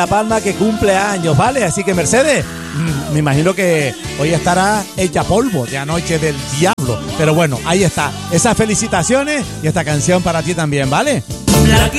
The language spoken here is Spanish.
Palma que cumple años, ¿vale? Así que Mercedes, me imagino que hoy estará hecha polvo de anoche del diablo. Pero bueno, ahí está. Esas felicitaciones y esta canción para ti también, ¿vale?